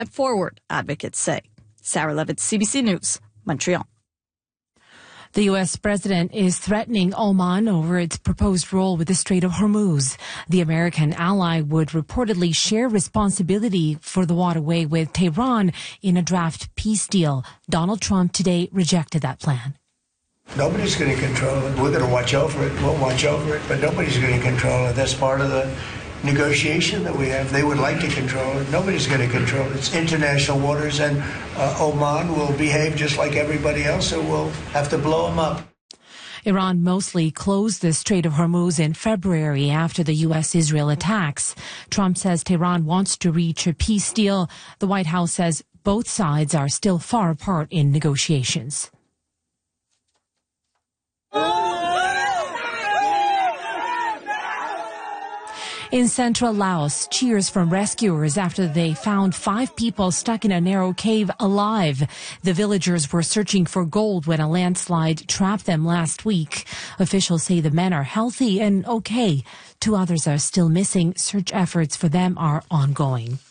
forward, advocates say. Sarah Levitt, CBC News, Montreal. The U.S. president is threatening Oman over its proposed role with the Strait of Hormuz. The American ally would reportedly share responsibility for the waterway with Tehran in a draft peace deal. Donald Trump today rejected that plan. Nobody's going to control it. We're going to watch over it. We'll watch over it, but nobody's going to control it. That's part of the negotiation that we have. They would like to control it. Nobody's going to control it. It's international waters, and Oman will behave just like everybody else, so we'll have to blow them up. Iran mostly closed the Strait of Hormuz in February after the U.S.-Israel attacks. Trump says Tehran wants to reach a peace deal. The White House says both sides are still far apart in negotiations. In central Laos, cheers from rescuers after they found 5 people stuck in a narrow cave alive. The villagers were searching for gold when a landslide trapped them last week. Officials say the men are healthy and okay. 2 others are still missing. Search efforts for them are ongoing.